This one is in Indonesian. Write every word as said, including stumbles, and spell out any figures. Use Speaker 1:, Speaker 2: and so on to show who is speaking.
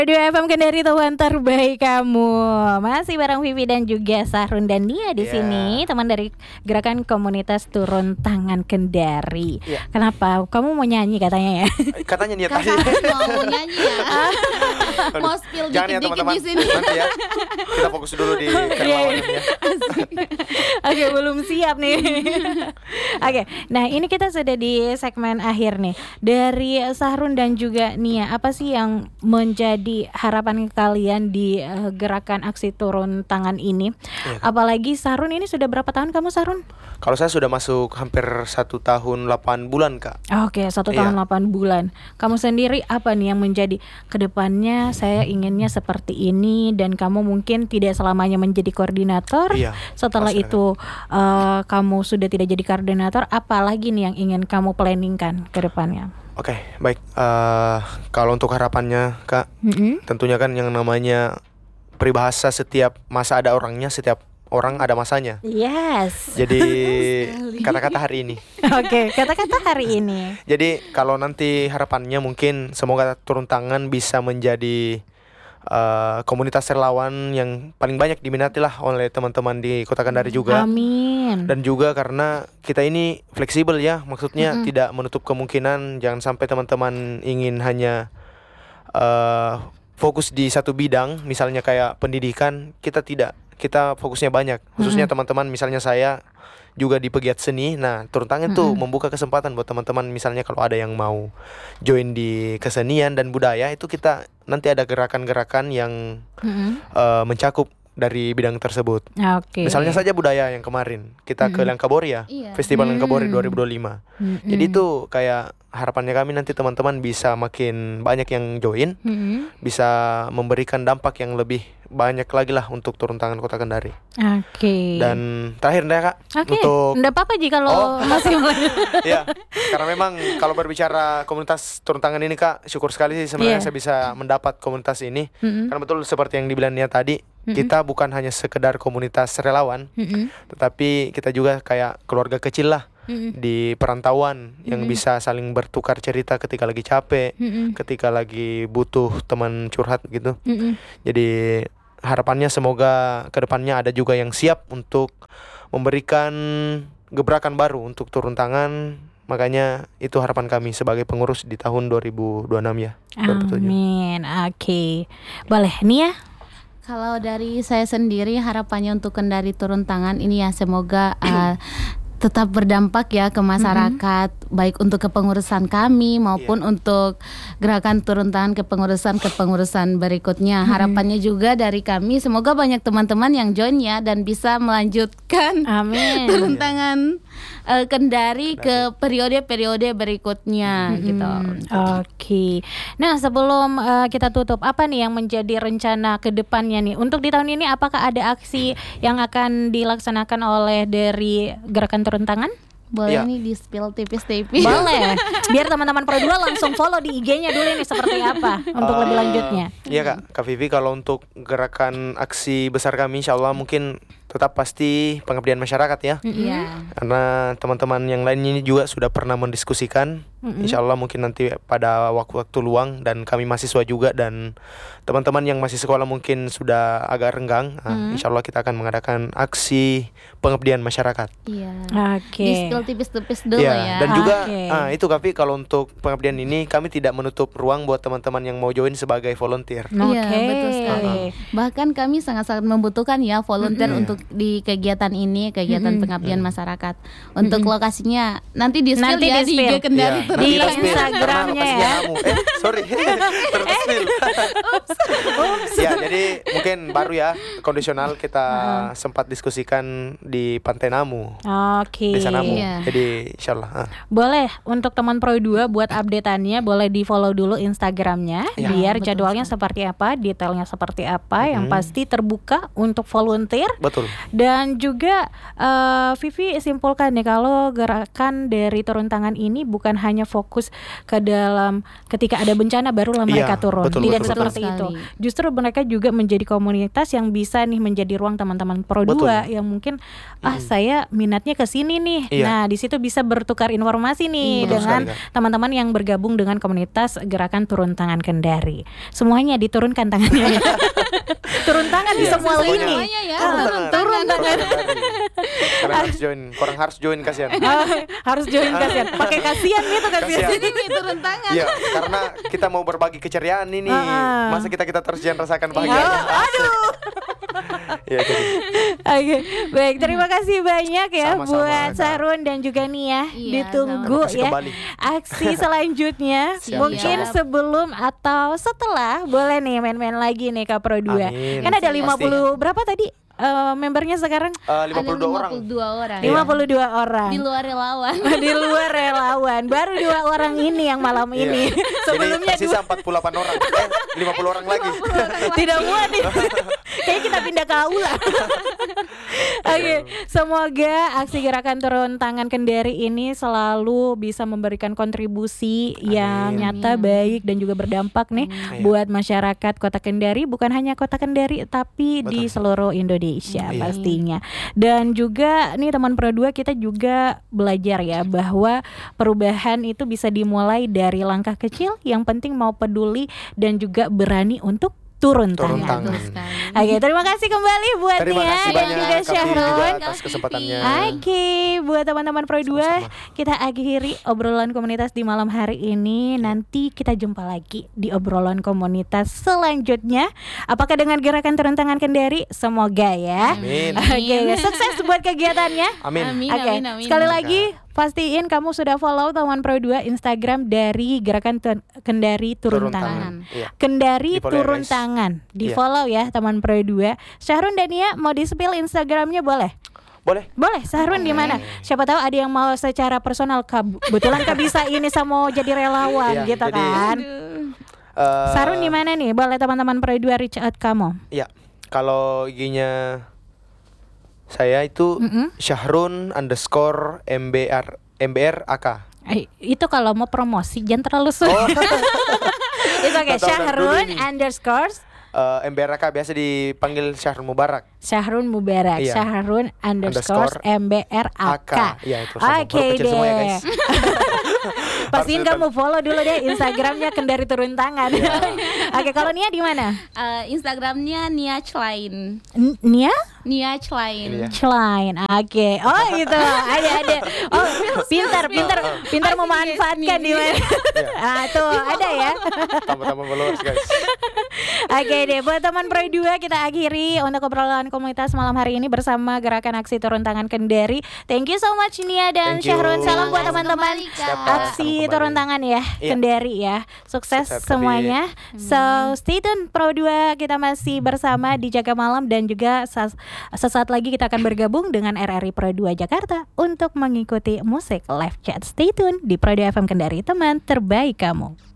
Speaker 1: Radio F M Kendari, teman terbaik kamu. Masih bareng Vivi dan juga Sahrun dan Nia di
Speaker 2: Yeah.
Speaker 1: sini, teman dari Gerakan Komunitas Turun Tangan Kendari.
Speaker 2: Yeah.
Speaker 1: Kenapa? Kamu mau nyanyi katanya ya?
Speaker 2: Katanya Nia
Speaker 3: Kak
Speaker 2: tadi.
Speaker 3: Sahrun mau nyanyi ya. Mau spill
Speaker 2: Jangan ya
Speaker 3: dikit-dikit
Speaker 2: teman-teman.
Speaker 3: di sini.
Speaker 2: Nanti ya. Kita fokus dulu di kerelawanan ya.
Speaker 1: Oke, belum siap nih. Oke, nah ini kita sudah di segmen akhir nih. Dari Sahrun dan juga Nia, apa sih yang menjadi harapan kalian di uh, gerakan aksi turun tangan ini?
Speaker 2: Iya, Kak.
Speaker 1: Apalagi Sahrun ini sudah berapa tahun kamu, Sahrun?
Speaker 2: Kalau saya sudah masuk hampir satu tahun delapan bulan, Kak.
Speaker 1: Oke, satu
Speaker 2: Iya.
Speaker 1: tahun delapan bulan. Kamu sendiri apa nih yang menjadi kedepannya saya inginnya seperti ini, dan kamu mungkin tidak selamanya menjadi koordinator.
Speaker 2: Iya.
Speaker 1: Setelah
Speaker 2: pasti,
Speaker 1: itu uh, kamu sudah tidak jadi koordinator, apa lagi nih yang ingin kamu planningkan ke depannya?
Speaker 2: Oke, baik. Eh, kalau untuk harapannya, Kak,
Speaker 1: Mm-mm.
Speaker 2: tentunya kan yang namanya peribahasa setiap masa ada orangnya, setiap orang ada masanya.
Speaker 1: Yes.
Speaker 2: Jadi
Speaker 3: sekali.
Speaker 2: kata-kata hari ini.
Speaker 1: Oke, kata-kata hari ini.
Speaker 2: Jadi kalau nanti harapannya mungkin semoga turun tangan bisa menjadi eh, komunitas relawan yang paling banyak diminati lah oleh teman-teman di Kota Kendari juga.
Speaker 1: Amin.
Speaker 2: Dan juga karena kita ini fleksibel ya, maksudnya
Speaker 1: Mm-mm.
Speaker 2: tidak menutup kemungkinan jangan sampai teman-teman ingin hanya eh, fokus di satu bidang, misalnya kayak pendidikan, kita tidak, kita fokusnya banyak. Khususnya
Speaker 1: Mm-mm.
Speaker 2: teman-teman, misalnya saya juga di pegiat seni. Nah, turun tangan tuh
Speaker 1: Mm-mm.
Speaker 2: membuka kesempatan buat teman-teman, misalnya kalau ada yang mau join di kesenian dan budaya, itu kita nanti ada gerakan-gerakan yang
Speaker 1: Mm-mm.
Speaker 2: eh, mencakup dari bidang tersebut.
Speaker 1: Oke.
Speaker 2: Misalnya saja budaya yang kemarin kita ke
Speaker 1: Mm-mm.
Speaker 2: Langkabori ya,
Speaker 3: Iya.
Speaker 2: Festival
Speaker 1: Hmm.
Speaker 2: Langkabori dua ribu dua puluh lima.
Speaker 1: Mm-mm.
Speaker 2: Jadi itu kayak harapannya kami nanti teman-teman bisa makin banyak yang join,
Speaker 1: Mm-mm.
Speaker 2: bisa memberikan dampak yang lebih banyak lagi lah untuk turun tangan Kota Kendari.
Speaker 1: Oke.
Speaker 2: Dan terakhir nih Kak,
Speaker 1: Oke,
Speaker 2: untuk
Speaker 1: nggak apa-apa Ji kalau
Speaker 2: Oh.
Speaker 1: masih mau.
Speaker 2: ya, karena memang kalau berbicara komunitas turun tangan ini Kak, syukur sekali sih sebenarnya
Speaker 1: Iya.
Speaker 2: saya bisa mendapat komunitas ini.
Speaker 1: Mm-mm.
Speaker 2: Karena betul seperti yang dibilang Nia tadi,
Speaker 1: Mm-mm.
Speaker 2: kita bukan hanya sekedar komunitas relawan,
Speaker 1: Mm-mm.
Speaker 2: tetapi kita juga kayak keluarga kecil lah
Speaker 1: Mm-mm.
Speaker 2: di perantauan yang
Speaker 1: Mm-mm.
Speaker 2: bisa saling bertukar cerita ketika lagi capek,
Speaker 1: Mm-mm.
Speaker 2: ketika lagi butuh teman curhat gitu.
Speaker 1: Mm-mm.
Speaker 2: Jadi harapannya semoga kedepannya ada juga yang siap untuk memberikan gebrakan baru untuk turun tangan. Makanya itu harapan kami sebagai pengurus di tahun dua ribu dua puluh enam ya. dua ribu tujuh.
Speaker 1: Amin. Oke. Boleh Nia?
Speaker 3: Kalau dari saya sendiri harapannya untuk Kendari turun tangan ini ya semoga uh, tetap berdampak ya ke masyarakat, baik untuk kepengurusan kami maupun untuk gerakan turun tangan kepengurusan kepengurusan berikutnya. Harapannya juga dari kami semoga banyak teman-teman yang join ya dan bisa melanjutkan
Speaker 1: Amin.
Speaker 3: turun tangan uh, Kendari ke periode-periode berikutnya gitu.
Speaker 1: Oke. Nah, sebelum uh, kita tutup, apa nih yang menjadi rencana ke depannya nih? Untuk di tahun ini apakah ada aksi yang akan dilaksanakan oleh dari Gerakan Turun Tangan?
Speaker 3: Boleh
Speaker 2: Iya.
Speaker 3: nih di spill tipis-tipis.
Speaker 1: Boleh. Biar teman-teman Pro dua langsung follow di I G-nya dulu nih seperti apa untuk lebih
Speaker 2: Eh,
Speaker 1: lanjutnya.
Speaker 2: Iya Kak, Kak Vivi, kalau untuk gerakan aksi besar kami insya Allah mungkin tetap pasti pengabdian masyarakat ya.
Speaker 3: Iya.
Speaker 2: Karena teman-teman yang lain ini juga sudah pernah mendiskusikan.
Speaker 1: Mm-mm.
Speaker 2: Insya Allah mungkin nanti pada waktu-waktu luang, dan kami mahasiswa juga dan teman-teman yang masih sekolah mungkin sudah agak renggang. Nah,
Speaker 1: Mm.
Speaker 2: Insya Allah kita akan mengadakan aksi pengabdian masyarakat.
Speaker 3: Iya.
Speaker 1: Oke.
Speaker 3: Di spill tipis-tipis dulu
Speaker 2: Iya,
Speaker 3: ya.
Speaker 2: dan juga
Speaker 1: Oke.
Speaker 2: ah, itu tapi kalau untuk pengabdian ini kami tidak menutup ruang buat teman-teman yang mau join sebagai volunteer.
Speaker 3: Iya,
Speaker 1: Oke.
Speaker 3: betul sekali. Bahkan kami sangat-sangat membutuhkan ya volunteer
Speaker 2: Mm-mm.
Speaker 3: untuk di kegiatan ini, kegiatan
Speaker 1: Mm-mm.
Speaker 3: pengabdian masyarakat. Untuk lokasinya nanti di spill
Speaker 1: Nanti
Speaker 3: ya
Speaker 1: di
Speaker 3: di I G
Speaker 1: spill.
Speaker 3: Kendari
Speaker 2: Iya,
Speaker 3: Turun
Speaker 1: Di
Speaker 2: nanti kita
Speaker 3: Tangan.
Speaker 2: spill, karena
Speaker 1: Instagramnya
Speaker 2: lokasinya
Speaker 1: ya.
Speaker 2: kamu. Eh, sorry. Terspill. Ya, jadi mungkin baru ya kondisional kita sempat diskusikan di Pantai Namu,
Speaker 1: Oke.
Speaker 2: Desa Namu.
Speaker 3: Iya.
Speaker 2: Jadi insyaallah. ah.
Speaker 1: Boleh untuk teman Pro dua buat updateannya boleh di follow dulu Instagramnya
Speaker 2: Ya.
Speaker 1: biar
Speaker 3: Betul
Speaker 1: jadwalnya seperti apa, detailnya seperti apa, yang
Speaker 2: Mhm.
Speaker 1: pasti terbuka untuk volunteer.
Speaker 2: Betul.
Speaker 1: Dan juga eh, Vivi simpulkan nih kalau gerakan dari turun tangan ini bukan hanya fokus ke dalam ketika ada bencana barulah mereka
Speaker 2: Iya,
Speaker 1: turun.
Speaker 2: betul,
Speaker 1: Tidak
Speaker 2: betul,
Speaker 1: seperti
Speaker 3: sekali.
Speaker 1: itu. Justru mereka juga menjadi komunitas yang bisa nih menjadi ruang teman-teman Pro dua yang mungkin ah saya minatnya ke sini nih.
Speaker 2: Iya.
Speaker 1: Nah, di situ bisa bertukar informasi nih
Speaker 2: Betul
Speaker 1: dengan
Speaker 2: sekali, Kak.
Speaker 1: teman-teman yang bergabung dengan komunitas Gerakan Turun Tangan Kendari. Semuanya diturunkan tangannya. Turun tangan di
Speaker 2: Iya,
Speaker 1: semua
Speaker 2: semuanya.
Speaker 1: lini.
Speaker 3: Semuanya ya,
Speaker 1: Ah,
Speaker 3: turun
Speaker 1: turun tangan.
Speaker 2: Karena harus join, kurang harus join kasihan.
Speaker 1: Ah, harus join kasihan. Pakai kasihan gitu kasihan.
Speaker 2: Kasihan.
Speaker 3: Ini turun tangan.
Speaker 2: Iya, karena kita mau berbagi keceriaan ini.
Speaker 1: Ah.
Speaker 2: Masa kita kita terus jangan rasakan
Speaker 1: Oh,
Speaker 2: bahagia.
Speaker 1: aduh.
Speaker 2: Iya, jadi.
Speaker 1: Oke, baik. Terima kasih banyak ya
Speaker 2: Sama-sama,
Speaker 1: buat
Speaker 2: Kak.
Speaker 1: Sarun dan juga Nia.
Speaker 3: Iya,
Speaker 1: Ditunggu
Speaker 2: sama. Terima kasih
Speaker 1: ya
Speaker 2: kembali.
Speaker 1: aksi selanjutnya.
Speaker 3: Siap.
Speaker 1: Mungkin
Speaker 3: Siap.
Speaker 1: sebelum atau setelah boleh nih main-main lagi nih Kak Pro dua.
Speaker 2: Amin.
Speaker 1: Kan ada
Speaker 2: Pasti.
Speaker 1: lima puluh berapa tadi eh, membernya sekarang?
Speaker 2: Eh, lima puluh dua
Speaker 3: Ada
Speaker 2: orang.
Speaker 3: lima puluh dua orang.
Speaker 2: Iya.
Speaker 1: lima puluh dua orang.
Speaker 3: Di luar relawan.
Speaker 1: Di luar relawan. Baru dua orang ini yang malam
Speaker 2: Iya.
Speaker 1: ini. Sebelumnya
Speaker 2: Jadi
Speaker 1: dua.
Speaker 2: tersisa empat puluh delapan orang. Eh, lima puluh orang lagi.
Speaker 1: Tidak muat nih. Kayaknya kita pindah ke aula. Oke, semoga aksi gerakan turun tangan Kendari ini selalu bisa memberikan kontribusi yang
Speaker 2: Amin.
Speaker 1: nyata, baik dan juga berdampak nih
Speaker 2: Amin.
Speaker 1: buat masyarakat Kota Kendari, bukan hanya Kota Kendari tapi di
Speaker 2: Betul.
Speaker 1: seluruh Indonesia
Speaker 2: Iya.
Speaker 1: pastinya. Dan juga nih teman Pro dua kita juga belajar ya bahwa perubahan itu bisa dimulai dari langkah kecil, yang penting mau peduli dan juga berani untuk turun,
Speaker 2: Turun
Speaker 1: tangan.
Speaker 2: tangan.
Speaker 3: Betul sekali.
Speaker 1: Oke, terima kasih kembali buat
Speaker 2: Terima
Speaker 1: Nia
Speaker 2: kasih
Speaker 1: dan
Speaker 2: banyak
Speaker 1: juga
Speaker 2: Kak Pi juga
Speaker 1: Syahrul.
Speaker 2: atas kesempatannya.
Speaker 1: Oke, buat teman-teman Pro dua,
Speaker 2: Sama-sama.
Speaker 1: kita akhiri obrolan komunitas di malam hari ini. Nanti kita jumpa lagi di obrolan komunitas selanjutnya. Apakah dengan gerakan turun tangan Kendari? Semoga ya.
Speaker 2: Amin.
Speaker 1: Oke, sukses buat kegiatannya.
Speaker 2: Amin.
Speaker 3: Amin,
Speaker 1: Oke,
Speaker 3: amin, amin.
Speaker 1: sekali
Speaker 2: Amin,
Speaker 1: lagi pastiin kamu sudah follow teman Pro dua Instagram dari Gerakan Tun- Kendari Turun,
Speaker 2: Turun
Speaker 1: Tangan.
Speaker 2: tangan. Iya.
Speaker 1: Kendari
Speaker 2: Di-follow ya,
Speaker 1: Turun
Speaker 2: guys.
Speaker 1: Tangan. Di
Speaker 2: Iya.
Speaker 1: follow ya teman Pro dua. Syahrun dan Nia mau di-spill Instagramnya boleh?
Speaker 2: Boleh?
Speaker 1: Boleh, Syahrun di mana? Siapa tahu ada yang mau secara personal, kebetulan Kak bisa ini sama jadi relawan
Speaker 2: Iya,
Speaker 1: gitu
Speaker 2: jadi-
Speaker 1: kan.
Speaker 2: Eh,
Speaker 1: Syahrun di mana nih? Boleh teman-teman Pro dua reach out kamu.
Speaker 2: Iya. Kalau I G-nya saya itu
Speaker 1: Mm-mm.
Speaker 2: Syahrun underscore mbr mbr ak.
Speaker 1: Eh, itu kalau mau promosi jangan terlalu sulit.
Speaker 2: Oh,
Speaker 1: Itu oke,
Speaker 2: Nggak tahu, ntar dulu
Speaker 1: Syahrun
Speaker 2: ini.
Speaker 1: underscore
Speaker 2: eh, mbr ak biasa dipanggil Syahrun Mubarak.
Speaker 1: Syahrun Mubarak,
Speaker 2: Iya.
Speaker 1: Syahrun underscore M B R A K.
Speaker 2: Iya, itu sama.
Speaker 1: Oke
Speaker 2: Huruf kecil semua ya,
Speaker 1: deh.
Speaker 2: guys.
Speaker 1: Pastiin
Speaker 2: Harus
Speaker 1: kamu follow dulu deh Instagramnya Kendari Turun Tangan.
Speaker 2: Iya.
Speaker 1: Oke, kalau Nia di mana?
Speaker 3: Eh, Instagramnya Nia Chlain.
Speaker 1: N- Nia
Speaker 3: Nia
Speaker 2: Ini
Speaker 3: Chlain.
Speaker 2: ya.
Speaker 1: Chlain. Oke. Oh, gitu. Ada ada. Oh, pintar pintar pintar memanfaatkan di mana. Ah, tuh ada ya.
Speaker 2: Tambah-tambah followers, guys.
Speaker 1: Oke deh, buat teman Pro dua kita akhiri untuk obrolan komunitas malam hari ini bersama Gerakan Aksi Turun Tangan Kendari. Thank you so much Nia dan
Speaker 2: Thank you.
Speaker 1: Syahrun. Salam buat
Speaker 3: Terima kasih
Speaker 1: teman-teman
Speaker 3: kembali, Kak.
Speaker 2: Siap, Kak.
Speaker 1: Aksi
Speaker 2: Salam kembali.
Speaker 1: Turun Tangan ya,
Speaker 2: Iya.
Speaker 1: Kendari ya. Sukses
Speaker 2: Siap, Kak,
Speaker 1: semuanya. So stay tune Pro dua, kita masih bersama di Jaga Malam dan juga ses- sesaat lagi kita akan bergabung dengan R R I Pro dua Jakarta untuk mengikuti musik live chat. Stay tune di Pro dua F M Kendari, teman terbaik kamu.